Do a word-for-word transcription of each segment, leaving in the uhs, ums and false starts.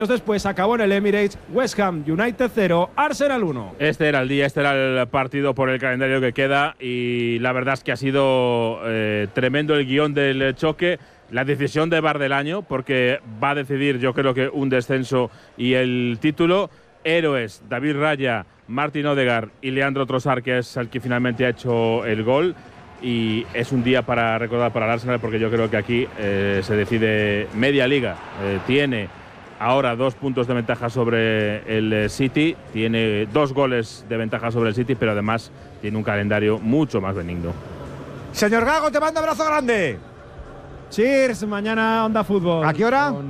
Después acabó en el Emirates, West Ham United cero, Arsenal uno. Este era el día, este era el partido por el calendario que queda y la verdad es que ha sido eh, tremendo el guión del choque. La decisión de V A R del año, porque va a decidir yo creo que un descenso y el título. Héroes, David Raya, Martin Odegaard y Leandro Trossard, que es el que finalmente ha hecho el gol. Y es un día para recordar para el Arsenal, porque yo creo que aquí eh, se decide media liga. Eh, tiene ahora dos puntos de ventaja sobre el City, tiene dos goles de ventaja sobre el City, pero además tiene un calendario mucho más benigno. Señor Gago, te mando abrazo grande. Cheers, mañana Onda Fútbol. ¿A qué hora? Con,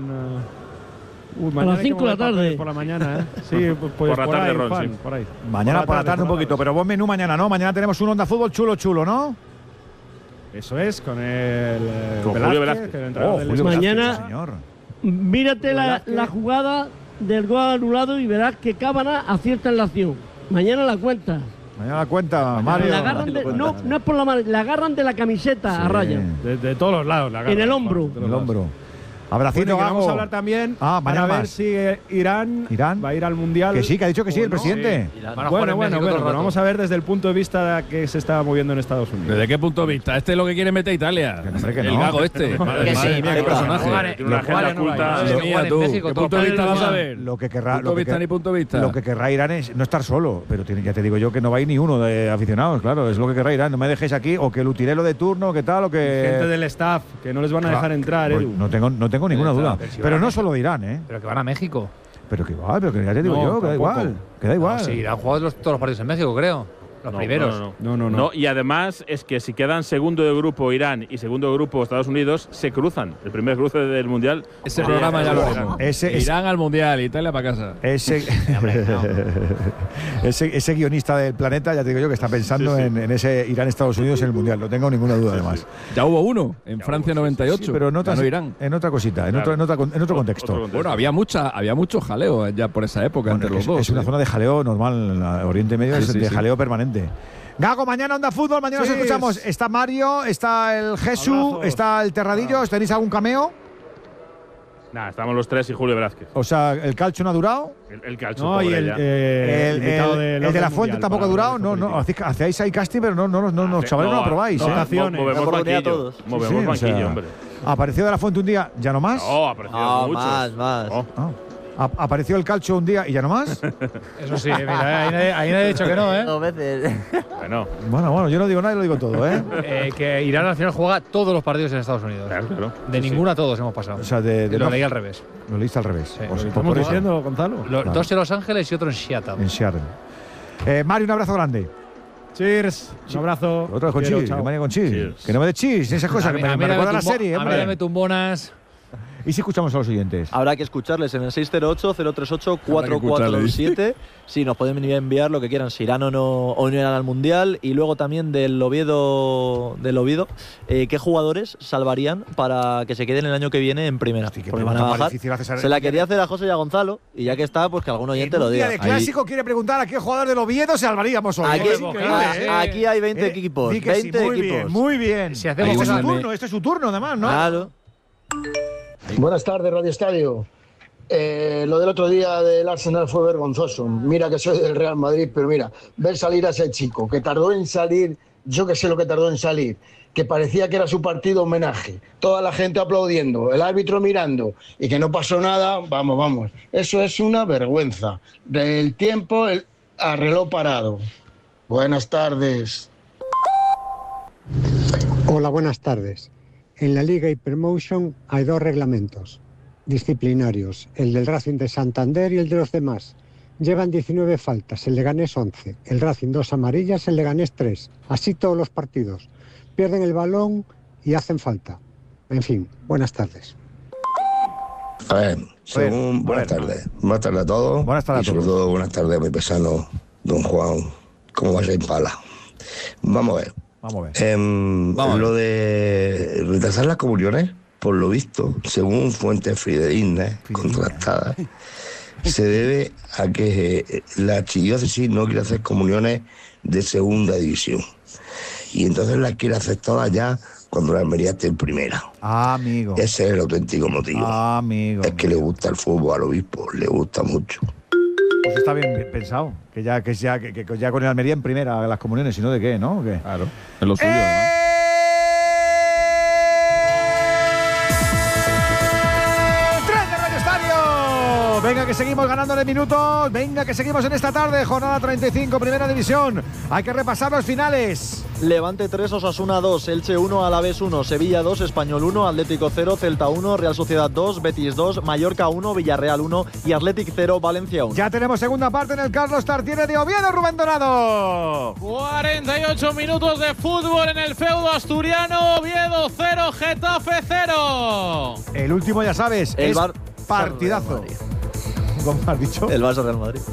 uh, uh, a las cinco de la tarde. Por la mañana, ¿eh? Sí, pues, por la por tarde, ahí, Ron, Juan, sí. por ahí. Mañana por por la tarde, tarde un por la poquito, tarde. pero buen menú mañana, ¿no? Mañana tenemos un Onda Fútbol chulo, chulo, ¿no? Eso es, con el eh, Con Velázquez, Julio Velázquez. que el entrenador Oh, del Julio Sporting. Mañana- Velázquez, señor. Mírate la, Velázquez. la jugada del gol anulado y verás que Cábana acierta en la acción. Mañana la cuenta. Mañana la cuenta, Mario. La agarran de, no, no es por la mano, la agarran de la camiseta Sí. a Raya. De, de todos los lados. La En agarra, el hombro. de En los el lados. hombro. Bueno, Abracito, y que Gago. vamos a hablar también Ah, mañana para ver más. si eh, Irán, Irán. va a ir al Mundial. Que sí, que ha dicho que sí o el no. presidente. Bueno, bueno, bueno, pero vamos a ver desde el punto de vista de que se está moviendo en Estados Unidos. ¿Desde qué punto de vista? Este es lo que quiere meter a Italia. Que hombre, que el no. Gago este. Madre Madre mía, mía, qué personaje. Tiene una agenda oculta. Madre mía, tú. ¿Qué punto de vista vas a ver? Lo que querrá, Punto lo de que vista quer- ni punto de vista. Lo que querrá Irán es no estar solo, pero tiene, ya te digo yo que no va a ir ni uno de aficionados, claro, es lo que querrá Irán. No me dejéis aquí, o que el utilero de turno, que tal, o que. Gente del staff, que no les van a Claro, dejar entrar, pues Edu. no tengo, no tengo ninguna duda. pero si Pero van a no México. solo de Irán, ¿eh? Pero que van a México. Pero que igual, pero que ya te digo No, yo, que da tampoco. igual. Que da igual. No, sí, han jugado los- todos los partidos en México, creo. Los No, primeros. No, No, no, no. No, y además es que si quedan segundo de grupo Irán y segundo de grupo Estados Unidos, se cruzan. El primer cruce del Mundial. Ese Sí, programa ya lo Irán. haremos. Ese- ese- Irán al Mundial, Italia para casa. Ese, ese, ese guionista del planeta, ya te digo yo, que está pensando Sí, sí. En, en ese Irán-Estados Unidos en el Mundial. No tengo ninguna duda, además. Ya hubo uno en Francia noventa y ocho. Sí, pero en otra, ganó Irán. en otra cosita, en, Claro. otro, en, otra, en otro contexto. Otro Bueno, había mucha, había mucho jaleo ya por esa época Bueno, entre es, los dos. es una sí. zona de jaleo normal, en la Oriente Medio Sí, es sí, de sí. jaleo permanente. Gago, mañana Onda Fútbol, mañana nos Sí. escuchamos. Está Mario, está el Jesús, Abrazos. está el Terradillos. ¿Tenéis algún cameo? Nada, estamos los tres y Julio Velázquez. O sea, ¿el Calcio no ha durado? El, el calcio, No, y pobre el, ya. eh, el, invitado el- del el de orden la Fuente mundial tampoco ha para durado. hablar No, de no, política. hacéis, hacéis ahí casting, pero no, no, no, no, Hace- chavales, no lo no, probáis. no, ¿eh? Votaciones. Movemos Mejor unir a banquillo. todos. Movemos Sí, o sea, banquillo, hombre. ¿Apareció de la Fuente un día, ya no más? No, apareció Ah, muchos. más, más. Oh. Ah. A- ¿Apareció el Calcio un día y ya no más? Eso sí, mira, ahí nadie, ahí nadie ha dicho que no, ¿eh? Dos veces. Bueno, Bueno, bueno, yo no digo nada y lo digo todo, ¿eh? Eh, que Irán al final juega todos los partidos en Estados Unidos. claro, claro. De Sí, ninguna a todos hemos pasado. O sea, de, de Y lo no- leí al revés. Lo leíste al revés. Sí. Pues- Lo pues ¿Estamos por eso, diciendo, Gonzalo? Los Claro. dos en Los Ángeles y otro en Seattle. en Seattle. Eh, Mario, un abrazo grande. Cheers. Un abrazo. Otra vez con Quiero, chis, chao. que Mario con chis. Cheers. Que no me dé chis, esas cosas, A que mí- me, a mí me dame recuerda la tumbo- serie, A mí hombre. dame tumbonas. ¿Y si escuchamos a los oyentes? Habrá que escucharles en el seis cero ocho, cero tres ocho, cuatro cuatro siete. Sí, nos pueden enviar lo que quieran, si irán o no, o no irán al Mundial. Y luego también del Oviedo, del Oviedo eh, ¿qué jugadores salvarían para que se queden el año que viene en primera? Hostia, qué Porque van a pregunta más bajar. difícil haces a- Se la quería hacer a José y a Gonzalo, y ya que está, pues que algún oyente En lo un día diga. de clásico quiere preguntar a qué jugador del Oviedo salvaríamos hoy. Aquí, Es increíble, ¿eh? a- aquí hay veinte Eh, equipos. di que sí, veinte muy equipos. bien, muy bien. Si hacemos este es cosas- su turno, este es su turno, además, ¿no? Claro. Buenas tardes, Radio Estadio. Eh, lo del otro día del Arsenal fue vergonzoso. Mira que soy del Real Madrid, pero mira, ver salir a ese chico, que tardó en salir, yo que sé lo que tardó en salir, que parecía que era su partido homenaje, toda la gente aplaudiendo, el árbitro mirando y que no pasó nada, vamos, vamos. Eso es una vergüenza. Del tiempo el, a reloj parado. Buenas tardes. Hola, buenas tardes. En la Liga Hypermotion hay dos reglamentos disciplinarios, el del Racing de Santander y el de los demás. Llevan diecinueve faltas, el Leganés once, el Racing dos amarillas, el Leganés tres. Así todos los partidos. Pierden el balón y hacen falta. En fin, buenas tardes. A ver, según, a buenas ver. tardes. Buenas tardes a todos. Buenas tardes y a sobre todos. todo buenas tardes a mi pesano, don Juan. ¿Cómo va a ser impala? Vamos a ver. Vamos a ver. Em, Vamos a ver. lo de retrasar las comuniones, por lo visto, según fuentes fidedignas, contrastadas, se debe a que eh, la archidiócesis no quiere hacer comuniones de segunda división. Y entonces las quiere hacer todas ya cuando la Almería esté en primera. Ah, amigo. Ese es el auténtico motivo. Ah, amigo. Es que le gusta el fútbol al obispo, le gusta mucho. Pues está bien pensado, que ya, que ya, que, que ya con el Almería en primera las comuniones, si no de qué, ¿no? ¿O qué? Claro, es lo suyo, ¡Eh! además. Venga, que seguimos ganándole minutos. Venga, que seguimos en esta tarde. Jornada treinta y cinco, Primera División. Hay que repasar los finales. Levante tres, Osasuna dos, Elche uno, Alavés uno, Sevilla dos, Español uno, Atlético cero, Celta uno, Real Sociedad dos, Betis dos, Mallorca uno, Villarreal uno y Athletic cero, Valencia uno. Ya tenemos segunda parte en el Carlos Tartiere de Oviedo, Rubén Donado. cuarenta y ocho minutos de fútbol en el feudo asturiano. Oviedo cero, Getafe cero. El último, ya sabes, el es Bar partidazo. ¿Cómo has dicho? El Barça Real Madrid.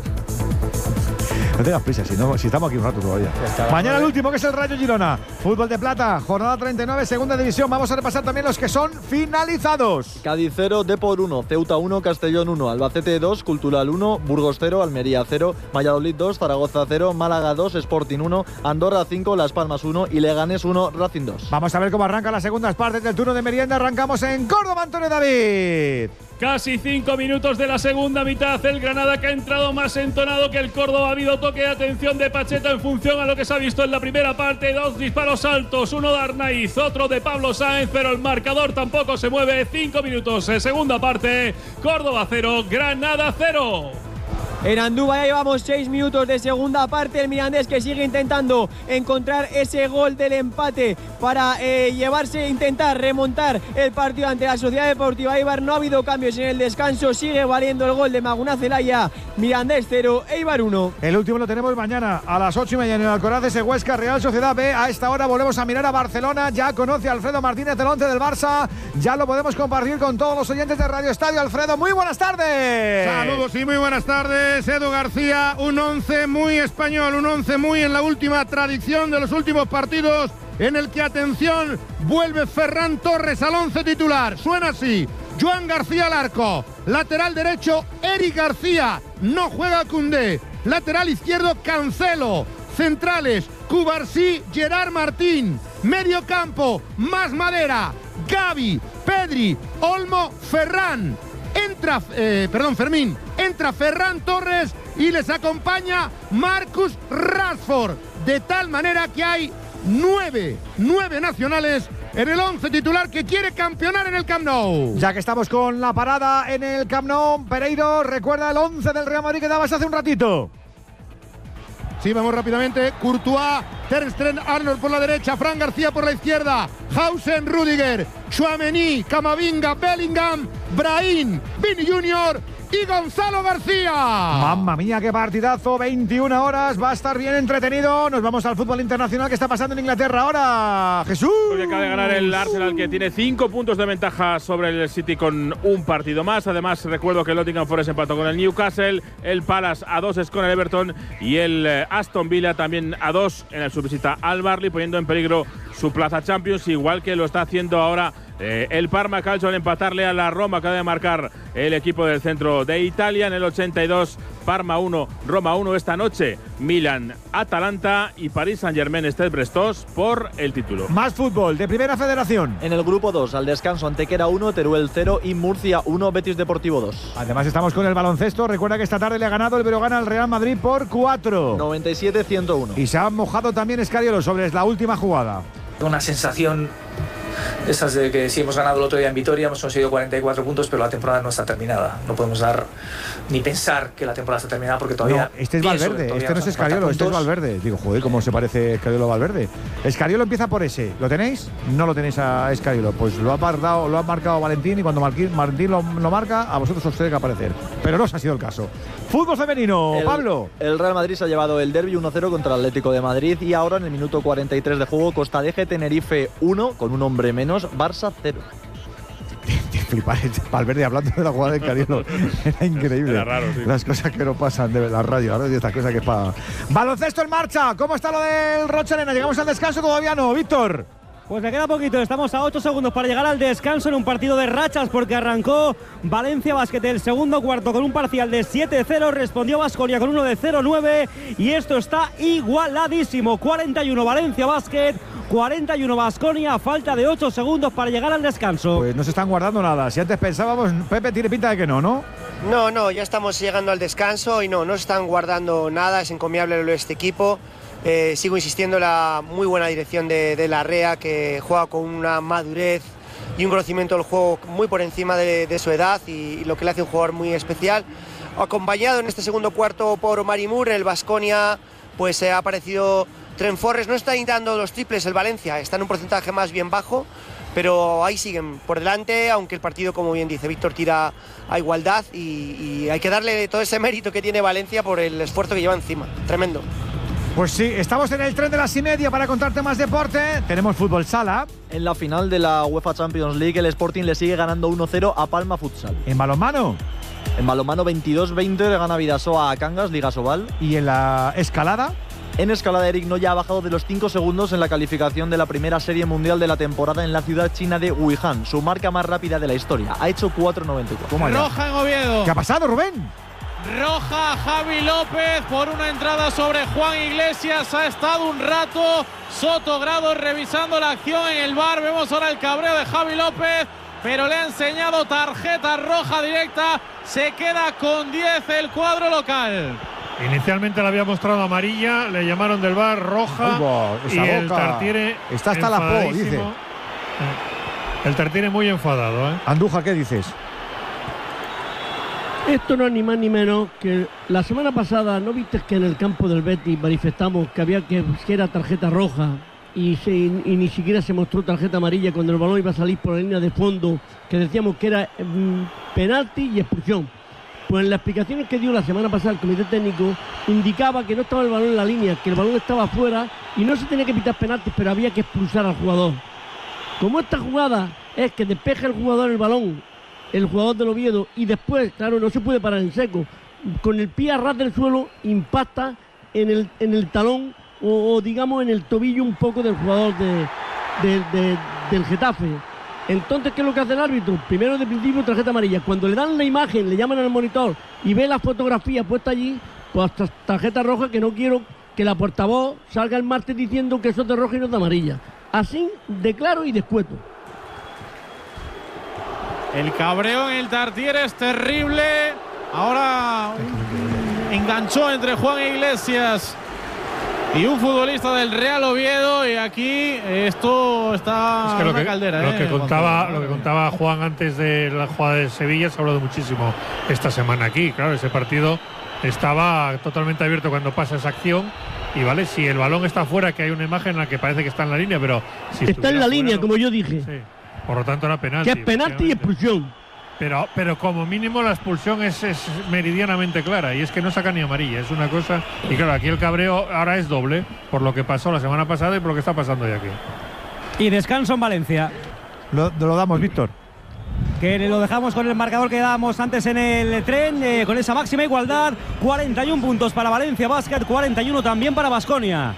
No tengas prisa, si, no, si estamos aquí un rato todavía. Mañana el último, que es el Rayo Girona. Fútbol de plata, jornada treinta y nueve, segunda división. Vamos a repasar también los que son finalizados. Cádiz cero, Depor uno, Ceuta uno, Castellón uno, Albacete dos, Cultural uno, Burgos cero, Almería cero, Valladolid dos, Zaragoza cero, Málaga dos, Sporting uno, Andorra cinco, Las Palmas uno y Leganés uno, Racing dos. Vamos a ver cómo arrancan las segundas partes del turno de merienda. Arrancamos en Córdoba, Antonio David. Casi cinco minutos de la segunda mitad. El Granada, que ha entrado más entonado que el Córdoba. Ha habido toque de atención de Pacheta en función a lo que se ha visto en la primera parte. Dos disparos altos, uno de Arnaiz, otro de Pablo Sáenz, pero el marcador tampoco se mueve. Cinco minutos de segunda parte. Córdoba cero, Granada cero. En Andúba ya llevamos seis minutos de segunda parte. El Mirandés, que sigue intentando encontrar ese gol del empate para eh, llevarse, intentar remontar el partido ante la Sociedad Deportiva Eibar. No ha habido cambios en el descanso. Sigue valiendo el gol de Maguna Zelaya. Mirandés cero, Eibar uno. El último lo tenemos mañana a las ocho y media en el Alcoraz, ese Huesca Real Sociedad B. A esta hora volvemos a mirar a Barcelona. Ya conoce a Alfredo Martínez del once del Barça. Ya lo podemos compartir con todos los oyentes de Radio Estadio. Alfredo, muy buenas tardes. Saludos y muy buenas tardes. Edu García, un once muy español, un once muy en la última tradición de los últimos partidos, en el que, atención, vuelve Ferran Torres al once titular. Suena así: Joan García al arco, lateral derecho Eric García, no juega Koundé, lateral izquierdo Cancelo, centrales Cubarsí, Gerard Martín, medio campo Mas Madera, Gavi, Pedri, Olmo, Ferran. Entra, eh, perdón, Fermín, entra Ferran Torres y les acompaña Marcus Rashford, de tal manera que hay nueve, nueve nacionales en el once titular que quiere campeonar en el Camp Nou. Ya que estamos con la parada en el Camp Nou, Pereiro, recuerda el once del Real Madrid que dabas hace un ratito. Sí, vamos rápidamente. Courtois, Ter Stegen, Arnold por la derecha, Fran García por la izquierda, Hausen, Rudiger, Tchouaméni, Camavinga, Bellingham, Brahim, Vini Junior y Gonzalo García. Mamma mía, qué partidazo, veintiuna horas, va a estar bien entretenido. Nos vamos al fútbol internacional. ¿Qué está pasando en Inglaterra ahora, Jesús? Porque acaba de ganar el Arsenal, que tiene cinco puntos de ventaja sobre el City con un partido más. Además, recuerdo que el Nottingham Forest empató con el Newcastle, el Palace a dos es con el Everton y el eh, Aston Villa también a dos en su visita al Burnley, poniendo en peligro su plaza Champions, igual que lo está haciendo ahora Eh, el Parma Calcio al empatarle a la Roma. Acaba de marcar el equipo del centro de Italia en el ochenta y dos. Parma uno, Roma uno. Esta noche Milan, Atalanta y París Saint-Germain Stade Brestoz por el título. Más fútbol de Primera Federación. En el grupo dos, al descanso, Antequera uno, Teruel cero y Murcia uno, Betis Deportivo dos. Además estamos con el baloncesto. Recuerda que esta tarde le ha ganado el Breogán al Real Madrid por cuatro. noventa y siete a ciento uno. Y se ha mojado también Escariolo sobre la última jugada. Una sensación esas de que sí hemos ganado el otro día en Vitoria, hemos conseguido cuarenta y cuatro puntos, pero la temporada no está terminada. No podemos dar ni pensar que la temporada está terminada porque todavía… No, este es Valverde, este no es Escariolo, este es Valverde. Digo, joder, ¿cómo se parece Escariolo a Valverde? Escariolo empieza por ese. ¿Lo tenéis? No lo tenéis a Escariolo. Pues lo ha marcado, lo ha marcado Valentín y cuando Martín, Martín lo, lo marca, a vosotros os tiene que aparecer. Pero no os ha sido el caso. Fútbol femenino, el, Pablo. El Real Madrid se ha llevado el derbi uno cero contra el Atlético de Madrid y ahora en el minuto cuarenta y tres de juego, Costa Deje Tenerife uno con un hombre menos, Barça cero. Te flipar, Valverde hablando de la jugada de Escariolo. Era increíble. Era raro, sí. Las cosas que no pasan de la radio, la radio, estas cosas que es para… Baloncesto en marcha. ¿Cómo está lo del Rochelena? ¿Llegamos al descanso? Todavía no, Víctor. Pues le queda poquito, estamos a ocho segundos para llegar al descanso en un partido de rachas porque arrancó Valencia Basket el segundo cuarto con un parcial de siete cero, respondió Baskonia con uno de cero nueve y esto está igualadísimo, cuarenta y uno Valencia Basket, cuarenta y uno Baskonia, falta de ocho segundos para llegar al descanso. Pues no se están guardando nada. Si antes pensábamos, Pepe tiene pinta de que no, ¿no? No, no, ya estamos llegando al descanso y no, no se están guardando nada, es encomiable lo de este equipo. Eh, sigo insistiendo en la muy buena dirección de, de Larrea, que juega con una madurez y un conocimiento del juego muy por encima de, de su edad y, y lo que le hace un jugador muy especial. Acompañado en este segundo cuarto por Omari Moore, el Baskonia pues eh, ha aparecido Trent Forrest, no está dando los triples el Valencia, está en un porcentaje más bien bajo, pero ahí siguen por delante, aunque el partido, como bien dice Víctor, tira a igualdad y, y hay que darle todo ese mérito que tiene Valencia por el esfuerzo que lleva encima, tremendo. Pues sí, estamos en el tren de las y media para contarte más deporte. Tenemos fútbol sala. En la final de la UEFA Champions League, el Sporting le sigue ganando uno cero a Palma Futsal. ¿En balonmano? En balonmano veintidós veinte le gana Vidasoa a Cangas, Liga Sobal. ¿Y en la escalada? En escalada, Eric Noya ha bajado de los cinco segundos en la calificación de la primera serie mundial de la temporada en la ciudad china de Wuhan, su marca más rápida de la historia. Ha hecho cuatro noventa y cuatro. Roja en Oviedo. ¿Qué ha pasado, Rubén? Roja Javi López por una entrada sobre Juan Iglesias. Ha estado un rato Soto Grado revisando la acción en el V A R. Vemos ahora el cabreo de Javi López, pero le ha enseñado tarjeta roja directa. Se queda con diez el cuadro local. Inicialmente le había mostrado amarilla, le llamaron del V A R roja. Uy, y el Tartiere está hasta la po, dice. El Tartiere muy enfadado, ¿eh? Andújar, ¿qué dices? Esto no es ni más ni menos que la semana pasada, ¿no viste que en el campo del Betis manifestamos que había que, que era tarjeta roja y, se, y, y ni siquiera se mostró tarjeta amarilla cuando el balón iba a salir por la línea de fondo, que decíamos que era mm, penalti y expulsión? Pues en las explicaciones que dio la semana pasada el comité técnico indicaba que no estaba el balón en la línea, que el balón estaba afuera y no se tenía que pitar penaltis, pero había que expulsar al jugador. Como esta jugada es que despeja el jugador el balón, el jugador del Oviedo, y después, claro, no se puede parar en seco, con el pie a ras del suelo impacta en el, en el talón o, o digamos en el tobillo un poco del jugador de, de, de, del Getafe. Entonces, ¿qué es lo que hace el árbitro? Primero, de principio, tarjeta amarilla. Cuando le dan la imagen, le llaman al monitor y ve la fotografía puesta allí, pues tarjeta roja, que no quiero que la portavoz salga el martes diciendo que eso es de roja y no es de amarilla. Así de claro y de escueto. El cabreo en el Tartiere es terrible. Ahora enganchó entre Juan Iglesias y un futbolista del Real Oviedo, y aquí esto está es que lo una que, caldera. Lo, eh, que contaba, Gonzalo. lo que contaba Juan antes de la jugada de Sevilla se ha hablado muchísimo esta semana aquí. Claro, ese partido estaba totalmente abierto cuando pasa esa acción. Y vale, si el balón está fuera, que hay una imagen en la que parece que está en la línea, pero si está en la línea, fuera, como yo dije. Sí. Por lo tanto, era penalti. Que es penalti y expulsión. Pero, pero como mínimo la expulsión es, es meridianamente clara, y es que no saca ni amarilla, es una cosa. Y claro, aquí el cabreo ahora es doble por lo que pasó la semana pasada y por lo que está pasando hoy aquí. Y descanso en Valencia. Lo, lo damos, Víctor. Que lo dejamos con el marcador que dábamos antes en el tren, eh, con esa máxima igualdad. cuarenta y uno puntos para Valencia Basket, cuarenta y uno también para Baskonia.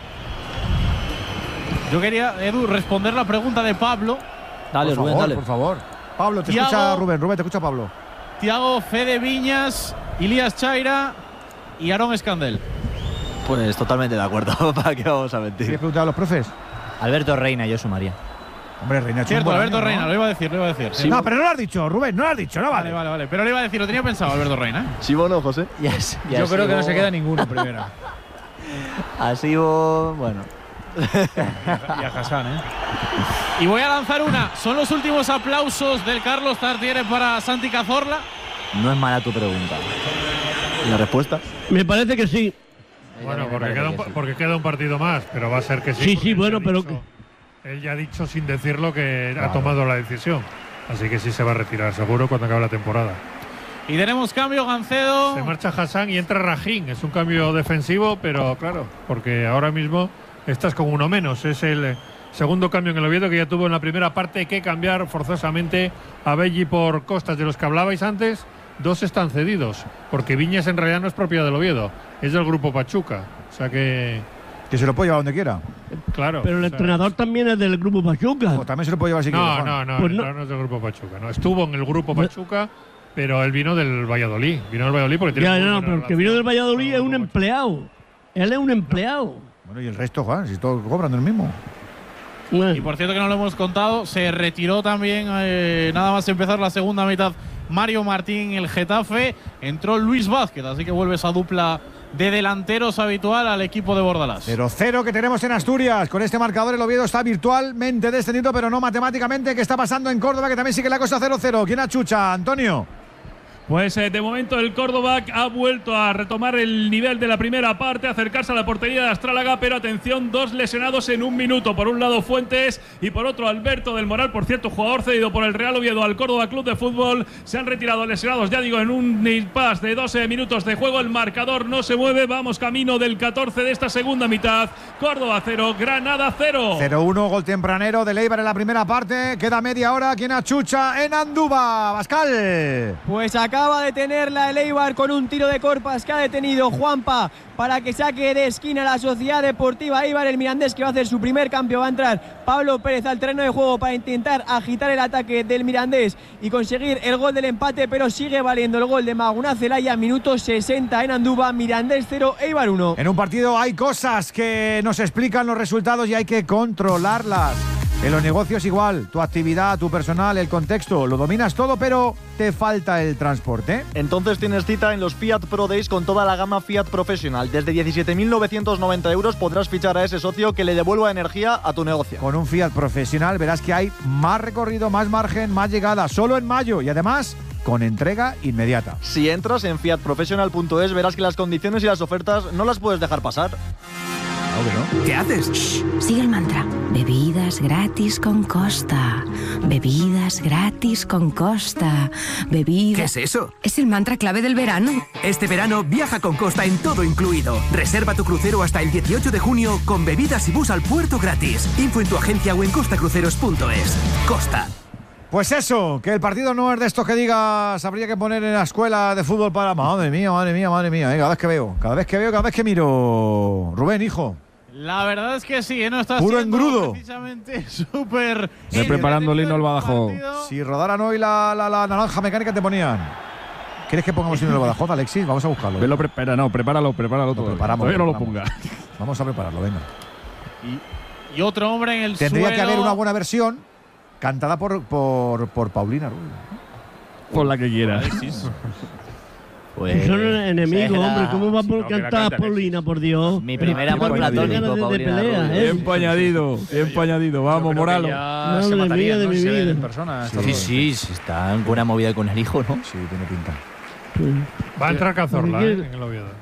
Yo quería, Edu, responder la pregunta de Pablo. Dale, por Rubén, favor, dale. por favor. Pablo, te Thiago, escucha Rubén. Rubén, te escucha Pablo. Tiago Fede Viñas, Ilías Chaira y Aarón Escandel. Pues totalmente de acuerdo. ¿Para qué vamos a mentir? ¿Quieres preguntar a los profes? Alberto Reina, yo sumaría. Hombre, Reina, Cierto, Alberto año, Reina, ¿no? lo iba a decir, lo iba a decir. Sí. No, pero no lo has dicho, Rubén, no lo has dicho, no vale. Vale, vale, vale. Pero lo iba a decir, lo tenía pensado Alberto Reina. Sí, bueno, José. Yes, yes, yo creo que no se queda ninguno primero. Así, bueno. Y a Hassan, ¿eh? Y voy a lanzar una. ¿Son los últimos aplausos del Carlos Tartiere para Santi Cazorla? No es mala tu pregunta. ¿Y la respuesta? Me parece que sí. Bueno, porque queda, un, porque queda un partido más, pero va a ser que sí. Sí, sí, bueno, pero… Dicho, él ya ha dicho sin decirlo que claro. ha tomado la decisión. Así que sí se va a retirar, seguro, cuando acabe la temporada. Y tenemos cambio, Gancedo. Se marcha Hassan y entra Rajín. Es un cambio defensivo, pero claro, porque ahora mismo estás con uno menos. Es el segundo cambio en el Oviedo, que ya tuvo en la primera parte que cambiar forzosamente a Belli por Costas, de los que hablabais antes. Dos están cedidos, porque Viñas en realidad no es propio del Oviedo, es del grupo Pachuca. O sea que… Que se lo puede llevar donde quiera. Claro. Pero el o sea, entrenador también es del grupo Pachuca. O también se lo puede llevar si no, quiere. No, no, pues no, no. no es del grupo Pachuca. No. Estuvo en el grupo Pachuca, pero él vino del Valladolid. Vino del Valladolid porque tiene… Ya, no, pero el que vino del Valladolid es un empleado. Él es un empleado. Bueno, y el resto, Juan, si todos cobran del mismo. Bueno. Y por cierto que no lo hemos contado, se retiró también eh, nada más empezar la segunda mitad Mario Martín, el Getafe, entró Luis Vázquez, así que vuelve esa dupla de delanteros habitual al equipo de Bordalás. cero cero que tenemos en Asturias. Con este marcador el Oviedo está virtualmente descendido, pero no matemáticamente. ¿Qué está pasando en Córdoba? Que también sigue la cosa cero cero. ¿Quién achucha, Antonio? Pues eh, de momento el Córdoba ha vuelto a retomar el nivel de la primera parte, acercarse a la portería de Astrálaga, pero atención, dos lesionados en un minuto. Por un lado Fuentes y por otro Alberto del Moral, por cierto, jugador cedido por el Real Oviedo al Córdoba Club de Fútbol. Se han retirado lesionados, ya digo, en un impasse de doce minutos de juego. El marcador no se mueve, vamos camino del catorce de esta segunda mitad. Córdoba cero, Granada cero. cero uno, gol tempranero de Eibar en la primera parte. Queda media hora. ¿Quién achucha en Andúba? Pascal. Pues acá acaba de tenerla el Eibar con un tiro de Corpas que ha detenido Juanpa para que saque de esquina la Sociedad Deportiva Eibar. El Mirandés, que va a hacer su primer cambio, va a entrar Pablo Pérez al terreno de juego para intentar agitar el ataque del Mirandés y conseguir el gol del empate, pero sigue valiendo el gol de Maguna Zelaya, minuto sesenta en Andúba. Mirandés cero, Eibar uno. En un partido hay cosas que nos explican los resultados y hay que controlarlas. En los negocios igual, tu actividad, tu personal, el contexto, lo dominas todo, pero te falta el transporte. Entonces tienes cita en los Fiat Pro Days con toda la gama Fiat Professional. Desde diecisiete mil novecientos noventa euros podrás fichar a ese socio que le devuelva energía a tu negocio. Con un Fiat Professional verás que hay más recorrido, más margen, más llegada, solo en mayo y además con entrega inmediata. Si entras en fiat professional punto es verás que las condiciones y las ofertas no las puedes dejar pasar. ¿No? ¿Qué haces? Shh, sigue el mantra. Bebidas gratis con Costa. Bebidas gratis con Costa. Bebidas... ¿Qué es eso? Es el mantra clave del verano. Este verano viaja con Costa en todo incluido. Reserva tu crucero hasta el dieciocho de junio con bebidas y bus al puerto gratis. Info en tu agencia o en costa cruceros punto es. Costa. Pues eso, que el partido no es de estos que digas habría que poner en la escuela de fútbol para... Madre mía, madre mía, madre mía, ¿eh? Cada vez que veo, cada vez que veo, cada vez que miro. Rubén, hijo. La verdad es que sí, ¿eh? No está puro siendo engrudo. Precisamente súper... Estoy preparando el himno al Badajoz. Si rodaran hoy la, la, la naranja mecánica te ponían. ¿Quieres que pongamos el himno al Badajoz, Alexis? Vamos a buscarlo. Velo, prepara, no, prepáralo, prepáralo todo. Lo preparamos, Todavía no lo preparamos. ponga. Vamos a prepararlo, venga. Y, y otro hombre en el Tendría suelo. que haber una buena versión cantada por, por, por Paulina Rubio. Por la que quiera. Pues son enemigos, será- hombre. ¿Cómo va a si por no, que la cantar cante Paulina, por Dios? Mi primer Pero amor qué ganas platónico, de- de Paulina pelea, Rubio. ¿eh? Bien pañadido, bien pañadido. Vamos, Moralo. Madre se mía matarían, de ¿no? mi Si se ven vida. en persona. Sí, sí, sí, sí, está en buena movida con el hijo, ¿no? Sí, tiene pinta. Va a entrar Cazorla, Porque- ¿eh? En el Oviedo.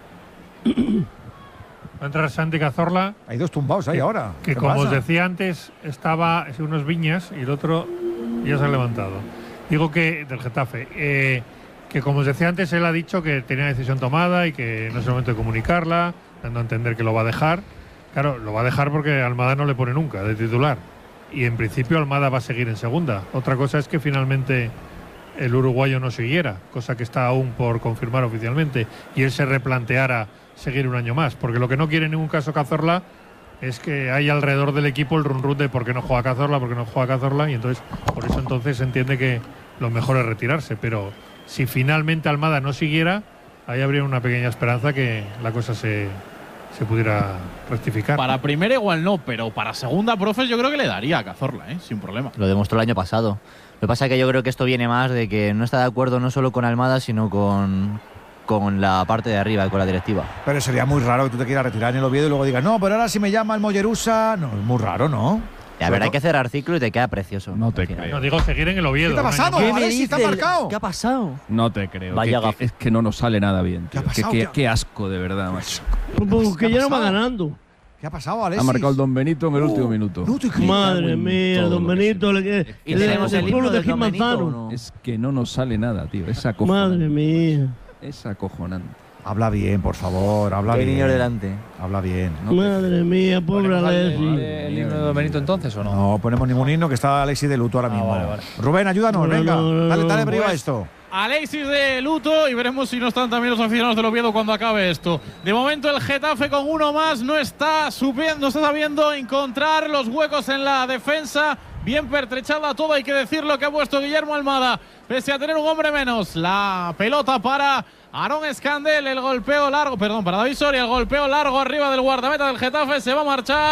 Va a entrar Santi Cazorla, Hay dos tumbados ahí ahora. que ¿Qué como os pasa? decía antes, estaba en unos viñas y el otro ya se ha levantado. Digo que, del Getafe, eh, que como os decía antes, él ha dicho que tenía decisión tomada y que no es el momento de comunicarla, dando a entender que lo va a dejar. Claro, lo va a dejar porque Almada no le pone nunca de titular. Y en principio Almada va a seguir en segunda. Otra cosa es que finalmente el uruguayo no siguiera, cosa que está aún por confirmar oficialmente, y él se replanteara seguir un año más, porque lo que no quiere en ningún caso Cazorla es que hay alrededor del equipo el run run de por qué no juega Cazorla, por qué no juega Cazorla, y entonces por eso entonces se entiende que lo mejor es retirarse, pero si finalmente Almada no siguiera, ahí habría una pequeña esperanza que la cosa se, se pudiera rectificar. Para primera igual no, pero para segunda, profes, yo creo que le daría a Cazorla, ¿eh? Sin problema. Lo demostró el año pasado. Lo que pasa es que yo creo que esto viene más de que no está de acuerdo no solo con Almada, sino con, con la parte de arriba, con la directiva. Pero sería muy raro que tú te quieras retirar en el Oviedo y luego digas, no, pero ahora si me llama el Mollerusa. No, es muy raro, ¿no? Y a ver, hay que cerrar ciclo y te queda precioso. No te creo. No, digo seguir en el Oviedo. ¿Qué te ha un año pasado? más. Alexis, ¿está marcado? ¿Qué ha pasado? No te creo. Vaya Que- que- gafe. es que no nos sale nada bien. ¿Qué ha tío. Que- pasado? que- ¿Qué ha- Qué asco, de verdad, macho. Porque ¿Qué ha ya no va pasado? ganando. ¿Qué ha pasado, Alexis? Ha marcado el Don Benito en el último minuto. No te creo. Madre en mía, todo don lo que Benito. le que- Y el- tenemos el el pueblo himno de del Gil Don Benito, Manzano. ¿no? Es que no nos sale nada, tío. Es acojonante. Madre mía. Es acojonante. Habla bien, por favor, habla ¿Qué bien. niño delante? Habla bien. No te Madre mía, pobre ¿Ponemos Alexis. el, el himno de Don Benito entonces o no? No ponemos ningún himno, que está Alexis de luto ahora Ah, mismo. vale, vale. Rubén, ayúdanos, No, venga. no, no, dale, no. dale brío a Pues- esto. Alexis de luto y veremos si no están también los aficionados del Oviedo cuando acabe esto. De momento el Getafe con uno más no está subiendo, no está sabiendo encontrar los huecos en la defensa. Bien pertrechada todo, hay que decirlo, que ha puesto Guillermo Almada, pese a tener un hombre menos. La pelota para Aarón Escandel, el golpeo largo, perdón, para David Soria, el golpeo largo arriba del guardameta del Getafe, se va a marchar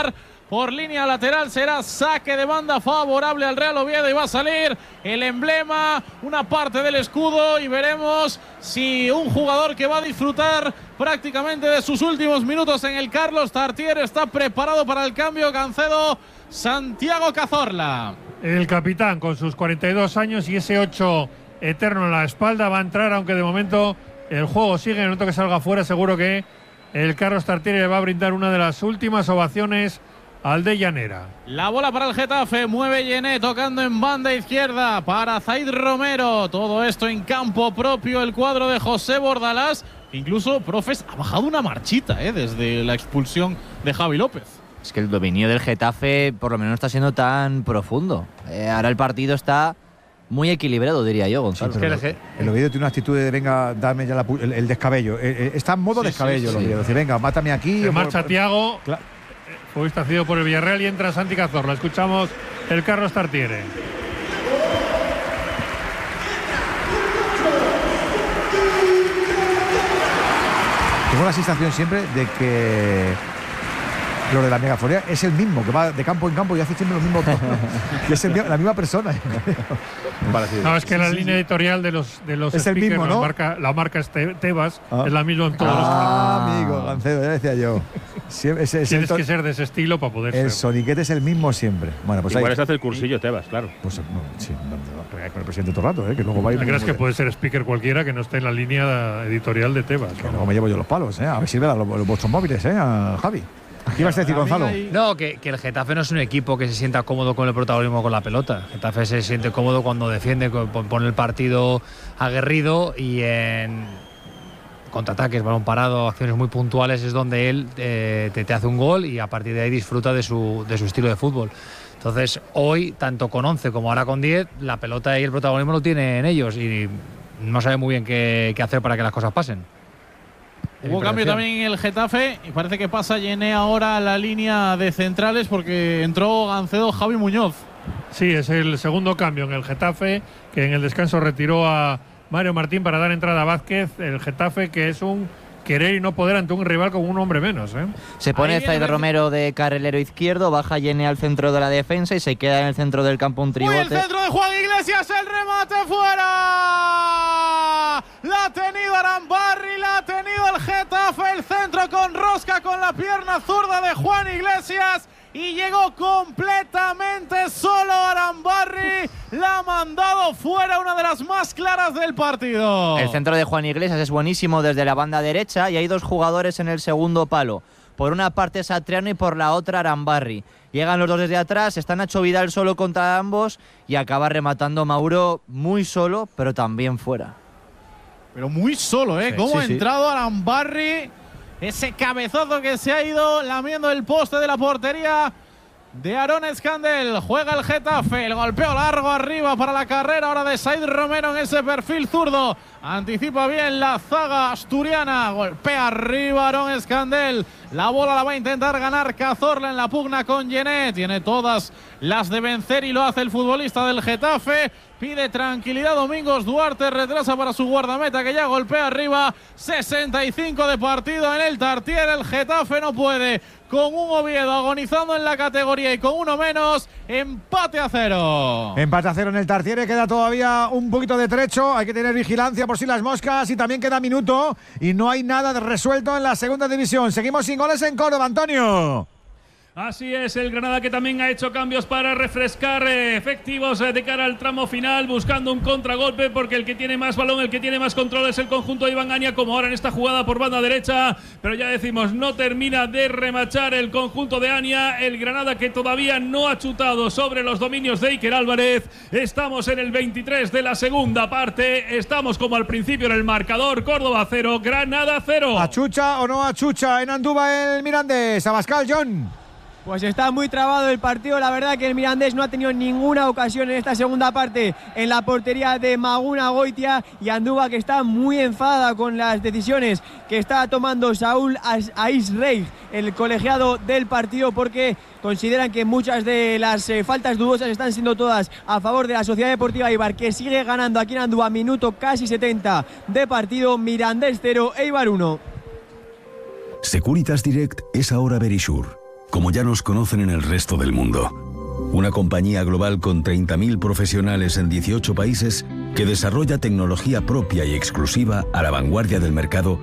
por línea lateral. Será saque de banda favorable al Real Oviedo y va a salir el emblema, una parte del escudo, y veremos si un jugador que va a disfrutar prácticamente de sus últimos minutos en el Carlos Tartiere está preparado para el cambio. Cancedo, Santiago Cazorla. El capitán con sus cuarenta y dos años y ese ocho eterno en la espalda va a entrar, aunque de momento el juego sigue. En el momento que salga fuera, seguro que el Carlos Tartiere le va a brindar una de las últimas ovaciones al de Llanera. La bola para el Getafe, mueve Yené tocando en banda izquierda para Zaid Romero. Todo esto en campo propio, el cuadro de José Bordalás. Incluso, profes, ha bajado una marchita eh, desde la expulsión de Javi López. Es que el dominio del Getafe por lo menos no está siendo tan profundo. Eh, ahora el partido está muy equilibrado, diría yo, Gonzalo. Sí, el, el Oviedo tiene una actitud de venga, dame ya la, el, el descabello. Eh, está en modo sí, descabello sí, el Oviedo. Sí. Venga, mátame aquí. Se marcha por, Thiago. Claro. Fue estacido por el Villarreal y entra Santi Cazorla. Escuchamos el Carlos Tartiere. Tengo la sensación siempre de que lo de la megafonía es el mismo, que va de campo en campo y hace siempre lo mismo. Que es el, la misma persona. No, es que la sí, línea sí. editorial de los, de los es el mismo, ¿no? La marca, la marca es Tebas, ah. es la misma en todos ah, los Ah, amigo, Gancedo, ya decía yo. Siempre, ese, ese Tienes que ser de ese estilo para poder el ser. El soniquete es el mismo siempre. Bueno, pues igual ahí, se hace el cursillo Tebas, claro. Pues no, sí, no, no, con el presidente todo el rato, ¿eh? Que luego va ¿La crees que puede ser speaker cualquiera que no esté en la línea editorial de Tebas? Que luego me llevo yo los palos, ¿eh? A ver si me dan los, los vuestros móviles, ¿eh? A Javi. ¿Qué ibas a decir, Gonzalo? No, que, que el Getafe no es un equipo que se sienta cómodo con el protagonismo con la pelota. El Getafe se siente cómodo cuando defiende, pone el partido aguerrido y en contraataques, balón parado, acciones muy puntuales es donde él eh, te, te hace un gol y a partir de ahí disfruta de su, de su estilo de fútbol. Entonces, hoy, tanto con once como ahora con diez, la pelota y el protagonismo lo tienen ellos y no sabe muy bien qué, qué hacer para que las cosas pasen. Hubo cambio también en el Getafe y parece que pasa Yené ahora a la línea de centrales porque entró Gancedo Javi Muñoz. Sí, es el segundo cambio en el Getafe, que en el descanso retiró a Mario Martín para dar entrada a Vázquez. El Getafe, que es un querer y no poder ante un rival con un hombre menos, ¿eh? Se pone Zaid Romero de carrilero izquierdo, baja Yené al centro de la defensa y se queda en el centro del campo un tribote. Muy el centro de Juan Iglesias, el remate fuera. La ha tenido Arambarri, la ha tenido el Getafe, el centro con rosca con la pierna zurda de Juan Iglesias. Y llegó completamente solo Arambarri. La ha mandado fuera, una de las más claras del partido. El centro de Juan Iglesias es buenísimo desde la banda derecha y hay dos jugadores en el segundo palo. Por una parte Satriano y por la otra Arambarri. Llegan los dos desde atrás, está Nacho Vidal solo contra ambos y acaba rematando Mauro muy solo, pero también fuera. Pero muy solo, ¿eh? Sí, Cómo sí, ha entrado sí. Arambarri. Ese cabezazo que se ha ido lamiendo el poste de la portería de Aarón Escandel. Juega el Getafe, el golpeo largo arriba para la carrera ahora de Zaid Romero en ese perfil zurdo. Anticipa bien la zaga asturiana, golpea arriba Aarón Escandel. La bola la va a intentar ganar Cazorla en la pugna con Yené. Tiene todas las de vencer y lo hace el futbolista del Getafe. Pide tranquilidad Domingos Duarte, retrasa para su guardameta que ya golpea arriba. sesenta y cinco de partido en el Tartiere, el Getafe no puede. Con un Oviedo agonizando en la categoría y con uno menos, empate a cero. Empate a cero en el Tartiere, queda todavía un poquito de trecho, hay que tener vigilancia por si las moscas y también queda minuto y no hay nada resuelto en la segunda división. Seguimos sin goles en Córdoba, Antonio. Así es, el Granada que también ha hecho cambios para refrescar eh, efectivos eh, de cara al tramo final, buscando un contragolpe porque el que tiene más balón, el que tiene más control es el conjunto de Iván Ania, como ahora en esta jugada por banda derecha, pero ya decimos, no termina de remachar el conjunto de Ania, el Granada que todavía no ha chutado sobre los dominios de Iker Álvarez. Estamos en el veintitrés de la segunda parte, estamos como al principio en el marcador, Córdoba cero, Granada cero. ¿Achucha o no achucha en Andúba el Mirandés? Abascal, John. Pues está muy trabado el partido, la verdad que el Mirandés no ha tenido ninguna ocasión en esta segunda parte en la portería de Maguna Goitia y Andúba que está muy enfadada con las decisiones que está tomando Saúl Aizrey, el colegiado del partido, porque consideran que muchas de las eh, faltas dudosas están siendo todas a favor de la Sociedad Deportiva Eibar, que sigue ganando aquí en Andúba, minuto casi setenta de partido, Mirandés cero, Eibar uno. Securitas Direct es ahora Verisure. como ya nos conocen en el resto del mundo. Una compañía global con treinta mil profesionales en dieciocho países que desarrolla tecnología propia y exclusiva a la vanguardia del mercado